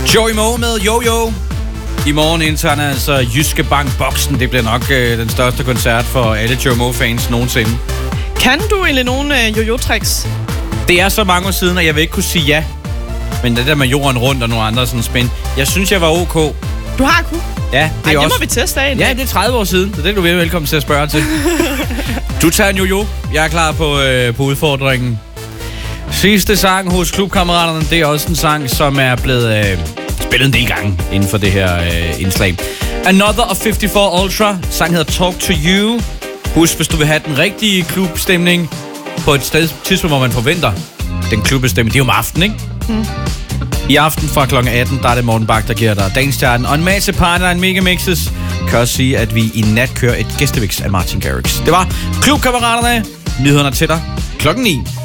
Joey Moe med Yo-Yo. I morgen indtager han altså Jyske Bank Boksen. Det bliver nok den største koncert for alle Joey Moe-fans nogensinde. Kan du egentlig nogle yo-yo-tricks? Det er så mange år siden, at jeg vil ikke kunne sige ja. Men det der med jorden rundt og nogle andre sådan spin. Jeg synes, jeg var ok. Du har kunnet? Ja, det er også... det må vi teste af. Ja, det er 30 år siden. Så det er du velkommen til at spørge til. Du tager en yo-yo. Jeg er klar på udfordringen. Sidste sang hos Klubkammeraterne, det er også en sang, som er blevet spillet en del gange inden for det her indslag. Another of 54 Ultra. Sang hedder Talk to You. Husk, hvis du vil have den rigtige klubstemning på et tidspunkt, hvor man forventer den klubstemning. Det er jo om aftenen, ikke? I aften fra kl. 18, der er det Morten Bak, der giver dig dagens stjerne. Og en masse partner, en megamixes. Kan også sige, at vi i nat kører et gæstemix af Martin Garrix. Det var Klubkammeraterne. Nyhederne til dig klokken 9.